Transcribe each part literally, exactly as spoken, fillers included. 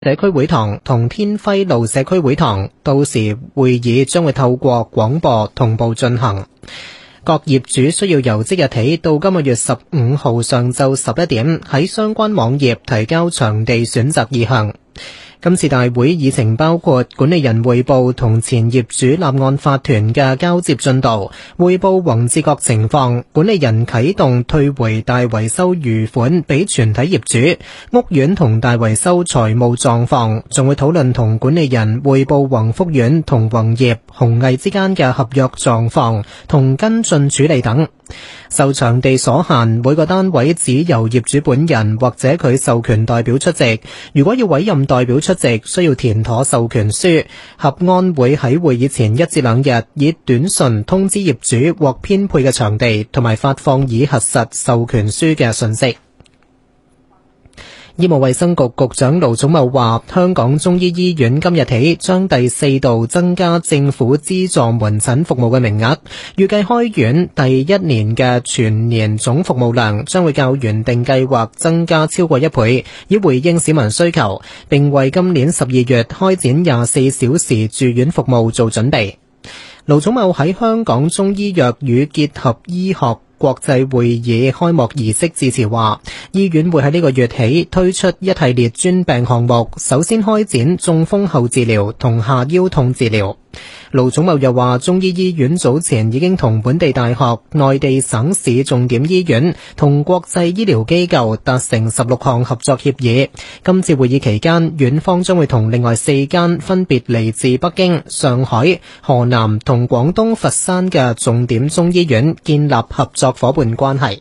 社區會堂同天輝路社區會堂，到時會議將會透過廣播同步進行。各業主需要由即日起到今個月十五號上晝十一點喺相關網頁提交場地選擇意向。今次大會議程包括管理人匯報同前業主立案法團嘅交接進度，匯報宏志閣情況，管理人啟動退回大維修餘款俾全體業主，屋苑同大維修財務狀況，仲會討論同管理人匯報宏福苑同宏業、宏毅之間嘅合約狀況同跟進處理等。受場地所限，每個單位只由業主本人或者佢授權代表出席。如果要委任代表出席，需要填妥授權書。合安會喺會議前一至兩日以短信通知業主獲編配嘅場地，同埋發放已核實授權書嘅信息。醫務衛生局局長盧寵茂話，香港中醫醫院今日起將第四度增加政府資助門診服務嘅名額，預計開院第一年嘅全年總服務量將會較原定計劃增加超過一倍，以回應市民需求，並為今年十二月開展廿四小時住院服務做準備。盧寵茂喺香港中醫藥與結合醫學國際會議開幕儀式致辭話，醫院會喺呢個月起推出一系列專病項目，首先開展中風後治療同下腰痛治療。盧寵茂又話，中醫醫院早前已經同本地大學、內地省市重點醫院同國際醫療機構達成十六項合作協議。今次會議期間，院方將會同另外四間分別嚟自北京、上海、河南同廣東佛山嘅重點中醫院建立合作夥伴關係。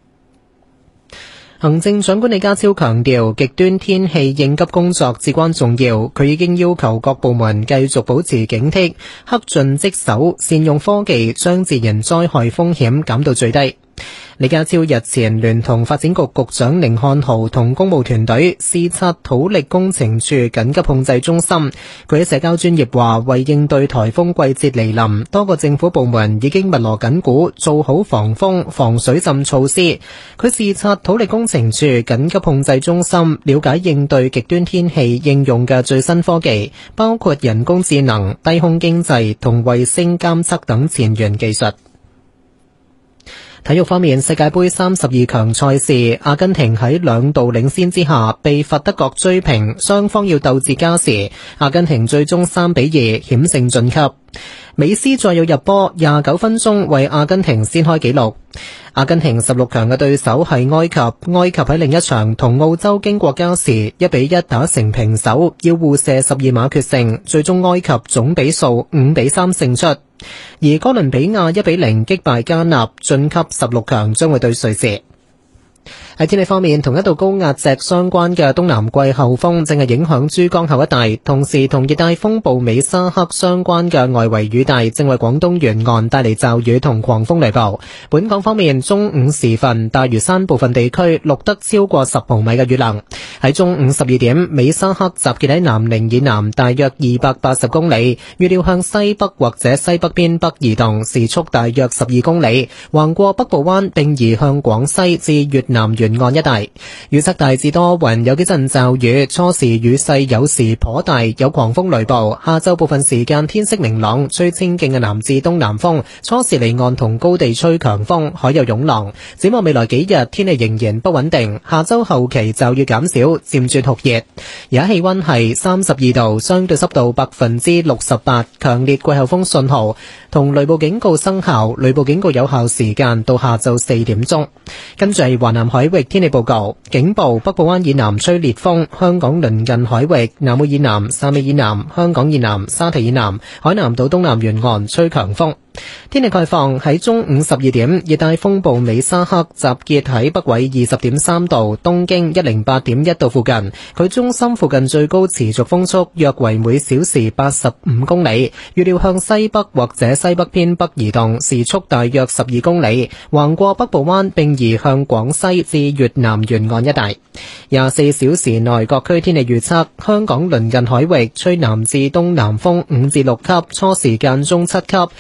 行政長官李家超強調，極端天氣應急工作至關重要，佢已經要求各部門繼續保持警惕，恪盡職守，善用科技將自然災害風險減到最低。李家超日前聯同發展局局長甯漢豪同公務團隊視察土力工程處緊急控制中心。佢喺社交專頁話，為應對颱風季節嚟臨，多個政府部門已經密鑼緊鼓做好防風防水浸措施。佢視察土力工程處緊急控制中心，了解應對極端天氣應用嘅最新科技，包括人工智能、低空經濟同衛星監測等前沿技術。體育方面，世界盃三十二強賽事，阿根廷喺兩度領先之下被罰德國追平，雙方要鬥至加時，阿根廷最終三比二險勝晉級。美斯再有入波，廿九分鐘為阿根廷先開紀錄。阿根廷十六強嘅對手係埃及，埃及喺另一場同澳洲經過加時一比一打成平手，要互射十二碼決勝，最終埃及總比數五比三勝出。而哥倫比亞一比零擊敗加納，晉級十六強，將會對瑞士。喺天氣方面，同一道高壓脊相關嘅東南季候風正係影響珠江口一帶，同時同熱帶風暴美沙克相關嘅外圍雨帶正為廣東沿岸帶嚟驟雨同狂風雷暴。本港方面，中午時分，大嶼山部分地區錄得超過十毫米嘅雨量。喺中午十二點，美沙克集結喺南寧以南大約二百八十公里，預料向西北或者西北偏北移動，時速大約十二公里，橫過北部灣並移向廣西至越南沿岸一帶。預測大致多雲，有幾陣驟雨，初時雨勢有時頗大，有狂風雷暴。下晝部分時間天色明朗，吹清勁嘅南至東南風，初時離岸同高地吹強風，海有湧浪。展望未來幾日，天氣仍然不穩定，下周後期驟雨減少，漸轉酷熱。而家氣溫係三十二度，相對濕度百分之六十八，強烈季候風信號同雷暴警告生效，雷暴警告有效時間到下晝四點鐘。跟住係華南海域天氣報告，警報：北部灣以南吹烈風，香港鄰近海域、南澳以南、汕尾以南、香港以南、沙堤以南、海南島東南沿岸吹強風。天氣概況，喺中午十二點，熱帶風暴美沙克集結喺北緯二十點三度、東經一零八點一度附近，佢中心附近最高持續風速約為每小時八十五公里，預料向西北或者西北偏北移動，時速大約十二公里，橫過北部灣並移向廣西至越南沿岸一帶。廿四小時內各區天氣預測，香港鄰近海域吹南至東南風五至六級，初時間中七級，有零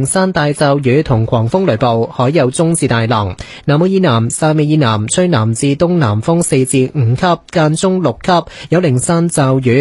零散大驟雨同狂風雷暴，海有中至大浪。南澳以南、汕尾以南吹南至東南風四至五級，間中六級，有零散驟雨。